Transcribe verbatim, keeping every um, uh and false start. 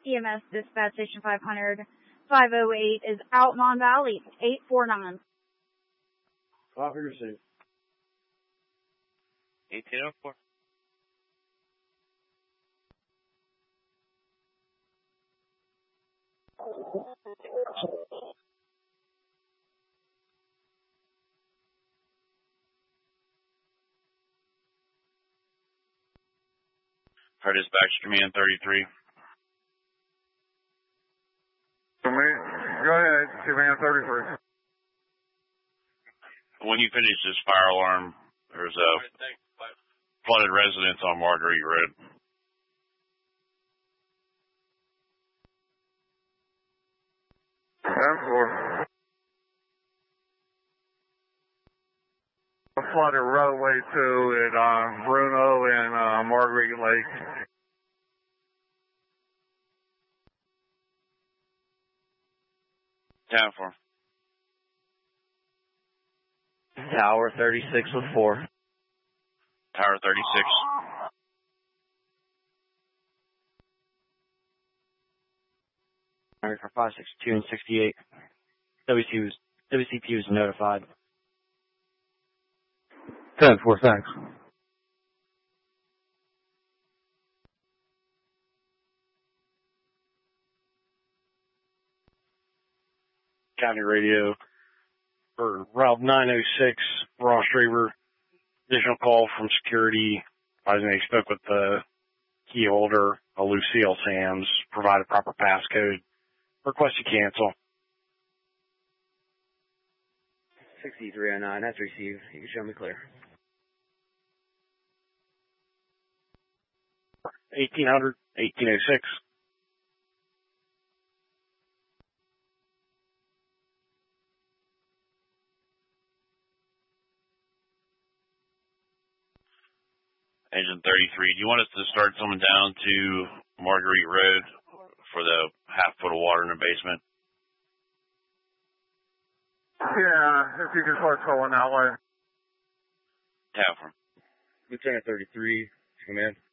E M S Dispatch Station five hundred, five oh eight is out Mon Valley, eight four nine. Copy received. eighteen oh four. Our dispatch command thirty-three. Command, go ahead, command thirty-three. When you finish this fire alarm, there's a flooded residence on Marguerite Road. ten four. A flooded roadway too at uh, Bruno and uh, Marguerite Lake. ten four. Tower thirty-six with four. Tower thirty-six. Alright, for five sixty-two and sixty-eight. W C was, W C P was notified. ten four, thanks. County radio for Route nine oh six, Ross River. Additional call from security. I was going to spoke with the key holder, uh, Lucille Sams, provided proper passcode. Request to cancel. sixty-three oh nine, that's received. You can show me clear. eighteen hundred, eighteen oh six. Engine thirty-three. Do you want us to start someone down to Marguerite Road for the half foot of water in the basement? Yeah, if you can start going that way. Tap for him. Lieutenant thirty-three, command.